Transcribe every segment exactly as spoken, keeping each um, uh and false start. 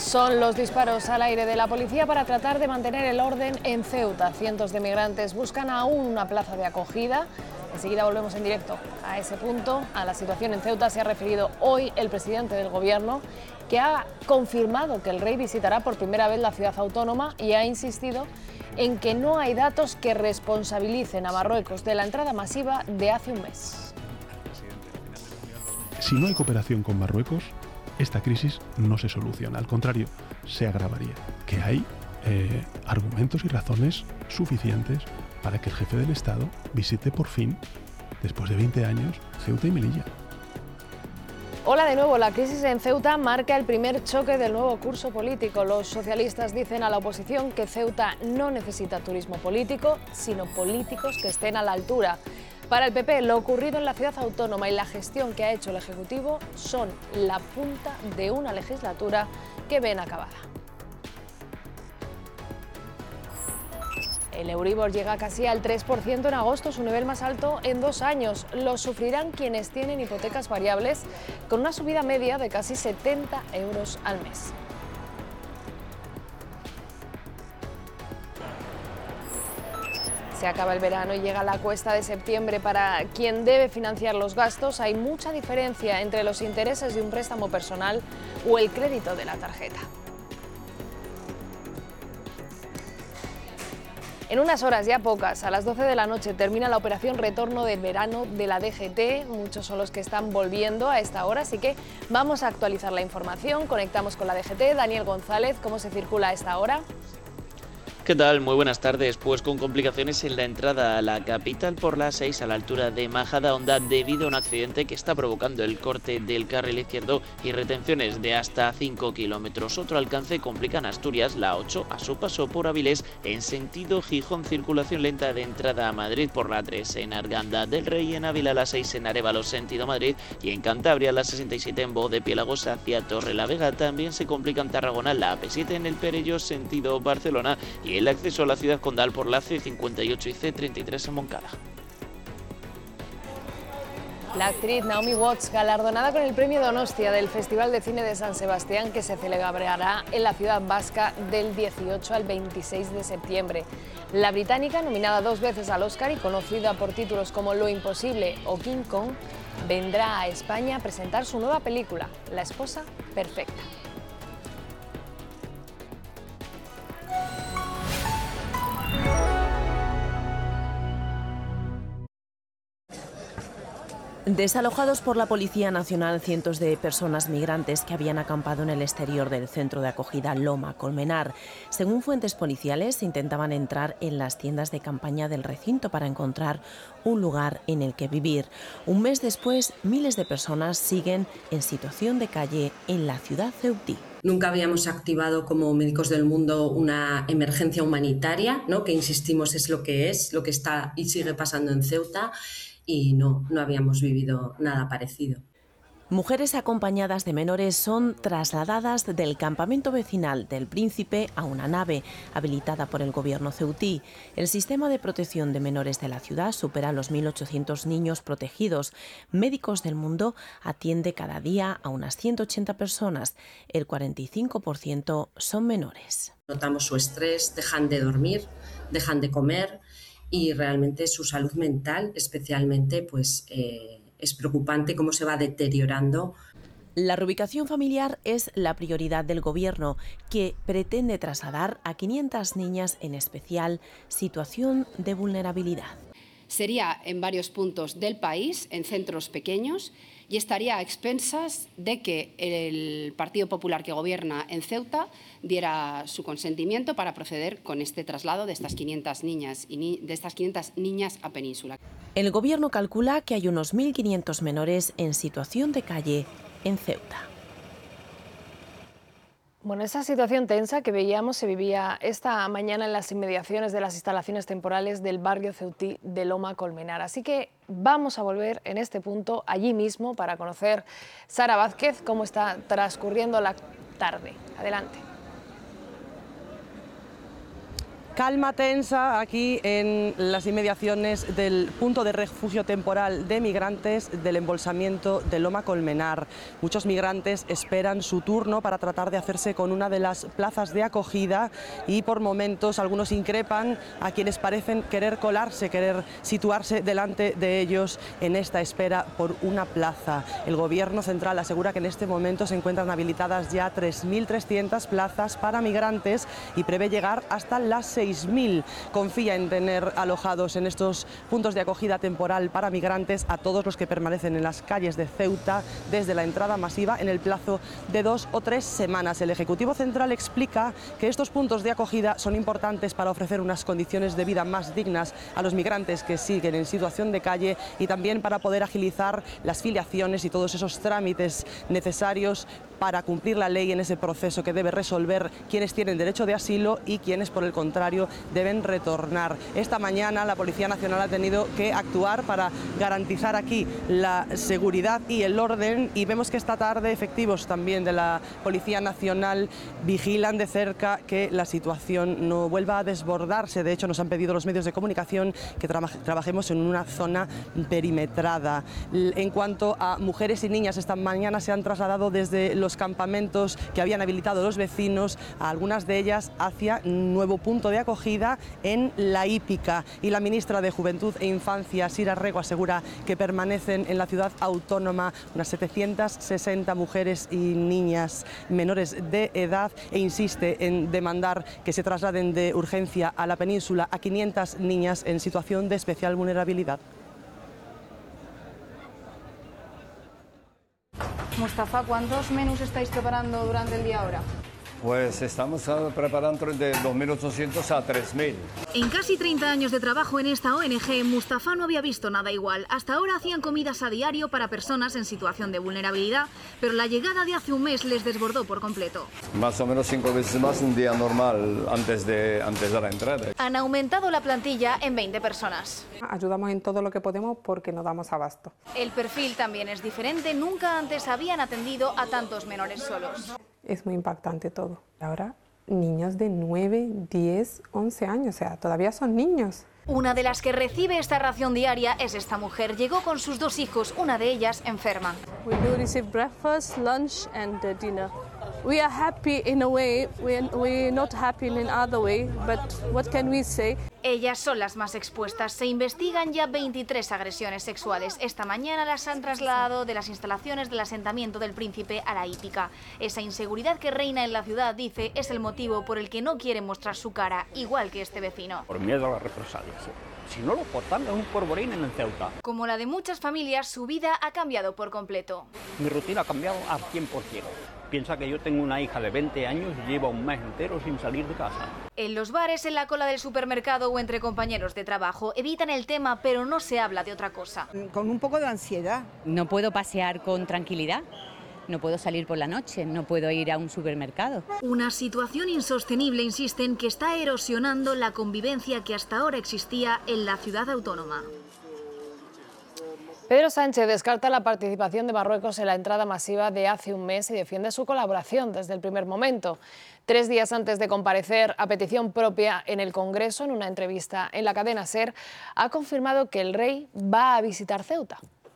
Son los disparos al aire de la policía para tratar de mantener el orden en Ceuta. Cientos de migrantes buscan aún una plaza de acogida. Enseguida volvemos en directo a ese punto. A la situación en Ceuta se ha referido hoy el presidente del Gobierno, que ha confirmado que el rey visitará por primera vez la ciudad autónoma y ha insistido en que no hay datos que responsabilicen a Marruecos de la entrada masiva de hace un mes. Si no hay cooperación con Marruecos, esta crisis no se soluciona, al contrario, se agravaría. Que hay eh, argumentos y razones suficientes para que el jefe del Estado visite por fin, después de veinte años, Ceuta y Melilla. Hola de nuevo, la crisis en Ceuta marca el primer choque del nuevo curso político. Los socialistas dicen a la oposición que Ceuta no necesita turismo político, sino políticos que estén a la altura. Para el P P, lo ocurrido en la ciudad autónoma y la gestión que ha hecho el Ejecutivo son la punta de una legislatura que ven acabada. El Euribor llega casi al tres por ciento en agosto, su nivel más alto en dos años. Lo sufrirán quienes tienen hipotecas variables, con una subida media de casi setenta euros al mes. Se acaba el verano y llega la cuesta de septiembre. Para quien debe financiar los gastos, hay mucha diferencia entre los intereses de un préstamo personal o el crédito de la tarjeta. En unas horas, ya pocas, a las doce de la noche, termina la operación retorno del verano de la D G T. Muchos son los que están volviendo a esta hora, así que vamos a actualizar la información. Conectamos con la D G T. Daniel González, ¿cómo se circula a esta hora? ¿Qué tal? Muy buenas tardes. Pues con complicaciones en la entrada a la capital por la A seis a la altura de Majadahonda debido a un accidente que está provocando el corte del carril izquierdo y retenciones de hasta cinco kilómetros. Otro alcance complica en Asturias, la ocho, a su paso por Avilés en sentido Gijón, circulación lenta de entrada a Madrid por la tres en Arganda del Rey, en Ávila la seis en Arévalo sentido Madrid y en Cantabria la sesenta y siete en Bodepiélagos hacia Torrelavega. También se complica en Tarragona la A P siete en El Perelló sentido Barcelona y el acceso a la ciudad condal por la C cincuenta y ocho y C treinta y tres en Moncada. La actriz Naomi Watts, galardonada con el premio Donostia del Festival de Cine de San Sebastián, que se celebrará en la ciudad vasca del dieciocho al veintiséis de septiembre. La británica, nominada dos veces al Oscar y conocida por títulos como Lo Imposible o King Kong, vendrá a España a presentar su nueva película, La esposa perfecta. Desalojados por la Policía Nacional, cientos de personas migrantes que habían acampado en el exterior del centro de acogida Loma Colmenar. Según fuentes policiales, intentaban entrar en las tiendas de campaña del recinto para encontrar un lugar en el que vivir. Un mes después, miles de personas siguen en situación de calle en la ciudad ceutí. Nunca habíamos activado como Médicos del Mundo una emergencia humanitaria, ¿no? Que insistimos es lo que es, lo que está y sigue pasando en Ceuta. Y no, no habíamos vivido nada parecido. Mujeres acompañadas de menores son trasladadas del campamento vecinal del Príncipe a una nave habilitada por el gobierno ceutí. El sistema de protección de menores de la ciudad supera los mil ochocientos niños protegidos. Médicos del Mundo atiende cada día a unas ciento ochenta personas. El cuarenta y cinco por ciento son menores. Notamos su estrés, dejan de dormir, dejan de comer y realmente su salud mental especialmente pues eh, es preocupante cómo se va deteriorando. La reubicación familiar es la prioridad del Gobierno, que pretende trasladar a quinientas niñas en especial situación de vulnerabilidad. Sería en varios puntos del país, en centros pequeños, y estaría a expensas de que el Partido Popular que gobierna en Ceuta diera su consentimiento para proceder con este traslado de estas quinientas niñas, y ni, de estas quinientas niñas a Península. El Gobierno calcula que hay unos mil quinientos menores en situación de calle en Ceuta. Bueno, esa situación tensa que veíamos se vivía esta mañana en las inmediaciones de las instalaciones temporales del barrio ceutí de Loma Colmenar. Así que vamos a volver en este punto allí mismo para conocer, Sara Vázquez, cómo está transcurriendo la tarde. Adelante. Calma tensa aquí en las inmediaciones del punto de refugio temporal de migrantes del embolsamiento de Loma Colmenar. Muchos migrantes esperan su turno para tratar de hacerse con una de las plazas de acogida y por momentos algunos increpan a quienes parecen querer colarse, querer situarse delante de ellos en esta espera por una plaza. El Gobierno central asegura que en este momento se encuentran habilitadas ya tres mil trescientas plazas para migrantes y prevé llegar hasta las seis mil. Confía en tener alojados en estos puntos de acogida temporal para migrantes a todos los que permanecen en las calles de Ceuta desde la entrada masiva en el plazo de dos o tres semanas. El Ejecutivo Central explica que estos puntos de acogida son importantes para ofrecer unas condiciones de vida más dignas a los migrantes que siguen en situación de calle y también para poder agilizar las filiaciones y todos esos trámites necesarios para cumplir la ley en ese proceso que debe resolver quienes tienen derecho de asilo y quienes, por el contrario, deben retornar. Esta mañana la Policía Nacional ha tenido que actuar para garantizar aquí la seguridad y el orden y vemos que esta tarde efectivos también de la Policía Nacional vigilan de cerca que la situación no vuelva a desbordarse. De hecho, nos han pedido los medios de comunicación que tra trabajemos en una zona perimetrada. En cuanto a mujeres y niñas, esta mañana se han trasladado desde los campamentos que habían habilitado los vecinos, a algunas de ellas hacia un nuevo punto de acogida en La Hípica. Y la ministra de Juventud e Infancia, Sira Rego, asegura que permanecen en la ciudad autónoma unas setecientas sesenta mujeres y niñas menores de edad e insiste en demandar que se trasladen de urgencia a la península a quinientas niñas en situación de especial vulnerabilidad. Mustafa, ¿cuántos menús estáis preparando durante el día ahora? Pues estamos preparando de dos mil ochocientos a tres mil. En casi treinta años de trabajo en esta O N G, Mustafa no había visto nada igual. Hasta ahora hacían comidas a diario para personas en situación de vulnerabilidad, pero la llegada de hace un mes les desbordó por completo. Más o menos cinco veces más un día normal antes de, antes de la entrada. Han aumentado la plantilla en veinte personas. Ayudamos en todo lo que podemos porque no damos abasto. El perfil también es diferente. Nunca antes habían atendido a tantos menores solos. Es muy impactante todo. Ahora, niños de nueve, diez, once años, o sea, todavía son niños. Una de las que recibe esta ración diaria es esta mujer. Llegó con sus dos hijos, una de ellas enferma. We do receive breakfast, lunch and dinner. We are happy in a way, we're, we're not happy in another way, but what can we say? Ellas son las más expuestas. Se investigan ya veintitrés agresiones sexuales. Esta mañana las han trasladado de las instalaciones del asentamiento del Príncipe a La Hípica. Esa inseguridad que reina en la ciudad, dice, es el motivo por el que no quiere mostrar su cara, igual que este vecino. Por miedo a las represalias. Si no lo portan, es un polvorín en el Ceuta. Como la de muchas familias, su vida ha cambiado por completo. Mi rutina ha cambiado al cien por cien. Piensa que yo tengo una hija de veinte años y lleva un mes entero sin salir de casa. En los bares, en la cola del supermercado o entre compañeros de trabajo evitan el tema, pero no se habla de otra cosa. Con un poco de ansiedad. No puedo pasear con tranquilidad. No puedo salir por la noche, no puedo ir a un supermercado. Una situación insostenible, insisten, que está erosionando la convivencia que hasta ahora existía en la ciudad autónoma. Pedro Sánchez descarta la participación de Marruecos en la entrada masiva de hace un mes y defiende su colaboración desde el primer momento. Tres días antes de comparecer a petición propia en el Congreso, en una entrevista en la cadena SER, ha confirmado que el rey va a visitar Ceuta.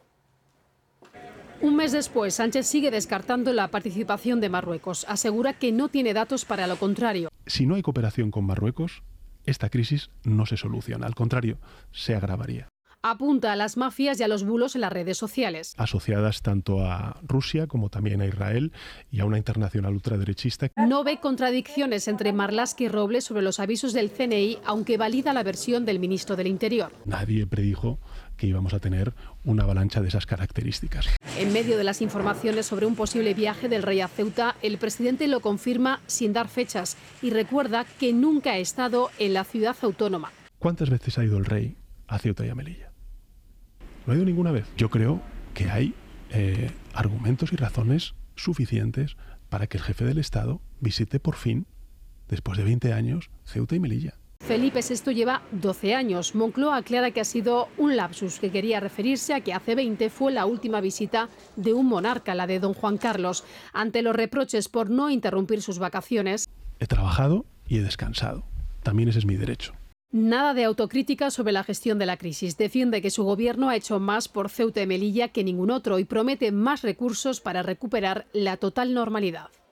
Un mes después, Sánchez sigue descartando la participación de Marruecos. Asegura que no tiene datos para lo contrario. Si no hay cooperación con Marruecos, esta crisis no se soluciona. Al contrario, se agravaría. Apunta a las mafias y a los bulos en las redes sociales. Asociadas tanto a Rusia como también a Israel y a una internacional ultraderechista. No ve contradicciones entre Marlaska y Robles sobre los avisos del C N I, aunque valida la versión del ministro del Interior. Nadie predijo que íbamos a tener una avalancha de esas características. En medio de las informaciones sobre un posible viaje del rey a Ceuta, el presidente lo confirma sin dar fechas y recuerda que nunca ha estado en la ciudad autónoma. ¿Cuántas veces ha ido el rey a Ceuta y a Melilla? No ha ido ninguna vez. Yo creo que hay eh, argumentos y razones suficientes para que el jefe del Estado visite por fin, después de veinte años, Ceuta y Melilla. Felipe sexto lleva doce años. Moncloa aclara que ha sido un lapsus, que quería referirse a que hace veinte fue la última visita de un monarca, la de don Juan Carlos. Ante los reproches por no interrumpir sus vacaciones. He trabajado y he descansado. también ese es mi derecho. Nada de autocrítica sobre la gestión de la crisis. Defiende que su gobierno ha hecho más por Ceuta y Melilla que ningún otro y promete más recursos para recuperar la total normalidad.